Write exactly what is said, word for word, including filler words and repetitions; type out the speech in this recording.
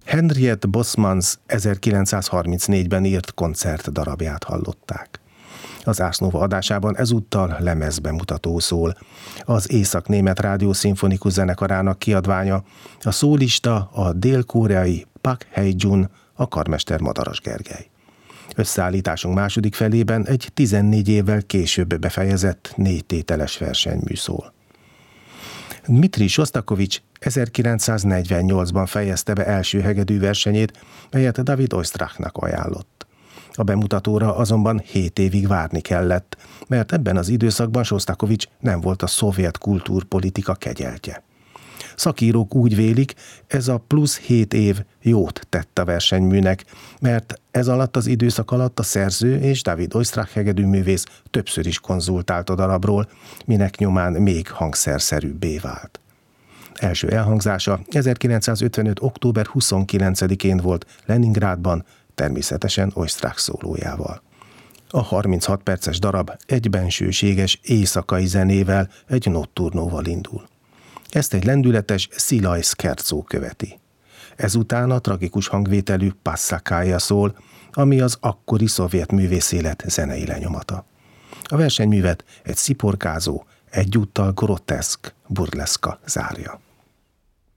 Henriette Bosmans ezerkilencszázharmincnégyben írt koncertdarabját hallották. Az Ars Nova adásában ezúttal lemezbemutató szól. Az Észak-német Rádió-szimfonikus zenekarának kiadványa, a szólista a dél-koreai Park Hae-jun, a karmester Madaras Gergely. Összeállításunk második felében egy tizennégy évvel később befejezett négytételes versenymű szól. Dmitri Sostakovics ezerkilencszáznegyvennyolcban fejezte be első hegedű versenyét, melyet David Oistrachnak ajánlott. A bemutatóra azonban hét évig várni kellett, mert ebben az időszakban Sostakovics nem volt a szovjet kultúrpolitika kegyeltje. Szakírók úgy vélik, ez a plusz hét év jót tett a versenyműnek, mert ez alatt az időszak alatt a szerző és David Oistrach hegedűművész többször is konzultált a darabról, minek nyomán még hangszerszerűbbé vált. Első elhangzása ezerkilencszázötvenöt. október huszonkilencedikén volt Leningrádban, természetesen Oistrach szólójával. A harminchat perces darab egy bensőséges éjszakai zenével, egy notturnóval indul. Ezt egy lendületes Szilaj szkercó követi. Ezután a tragikus hangvételű Passacaglia szól, ami az akkori szovjet művészélet zenei lenyomata. A versenyművet egy sziporkázó, egyúttal groteszk burleszka zárja.